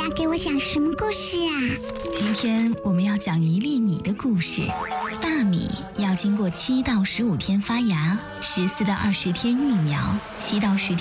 给我讲什么故事啊？ 今天我们要讲一粒米的故事。大米要经过7到15天发芽，14到20天育苗，7到10天